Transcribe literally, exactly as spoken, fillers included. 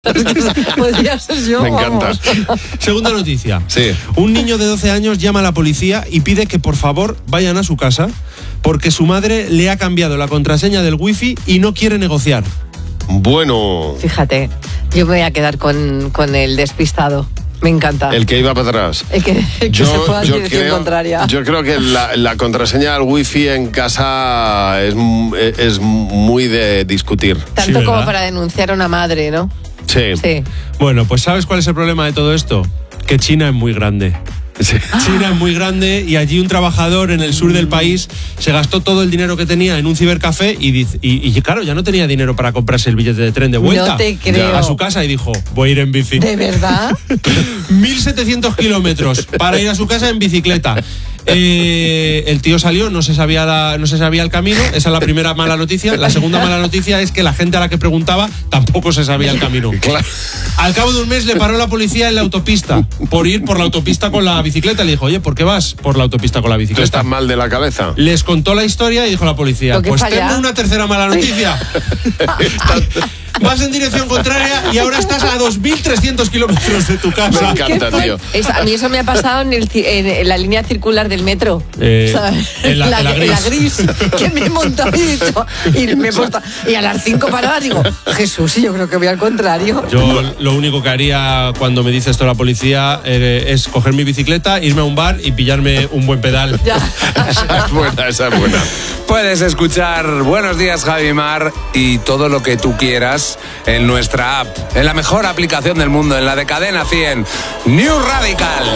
Podría ser yo. Me encanta. Segunda noticia. Sí. Un niño de doce años llama a la policía y pide que por favor vayan a su casa porque su madre le ha cambiado la contraseña del wifi y no quiere negociar. Bueno. Fíjate, yo me voy a quedar con, con el despistado. Me encanta. El que iba para atrás. El que, el que yo, se fue a yo dirección creo, contraria. Yo creo que la, la contraseña del wifi en casa es, es muy de discutir. Tanto Sí, como ¿verdad? para denunciar a una madre, ¿no? Sí. Sí. Bueno, pues ¿sabes cuál es el problema de todo esto? Que China es muy grande. Sí. China es muy grande y allí un trabajador en el sur del país se gastó todo el dinero que tenía en un cibercafé y, dice, y, y claro, ya no tenía dinero para comprarse el billete de tren de vuelta No te creo. a su casa y dijo, voy a ir en bici. ¿De verdad? mil setecientos kilómetros para ir a su casa en bicicleta. Eh, el tío salió, no se sabía la, no se sabía el camino. Esa es la primera mala noticia. La segunda mala noticia es que la gente a la que preguntaba tampoco se sabía el camino. Claro. Al cabo de un mes le paró la policía en la autopista por ir por la autopista con la bicicleta. Le dijo, oye, ¿por qué vas por la autopista con la ¿Tú bicicleta? estás mal de la cabeza? Les contó la historia y dijo la policía, Lo que pues es para tengo allá. una tercera mala noticia. Vas en dirección contraria y ahora estás a dos mil trescientos kilómetros de tu Me casa. encanta, ¿Qué fue? tío. Es- a mí eso me ha pasado en, el ci- en- en la línea circular del metro. Eh, ¿Sabes? en la- en la gris. gris, que me he montado y he dicho, y, me he puesto, y a las cinco paradas digo, Jesús, y yo creo que voy al contrario. Yo lo único que haría cuando me dice esto la policía eh, es coger mi bicicleta, irme a un bar y pillarme un buen pedal. Ya. Esa es buena, esa es buena. Puedes escuchar Buenos Días, Javi Mar y todo lo que tú quieras en nuestra app, en la mejor aplicación del mundo, en la de Cadena cien, New Radical.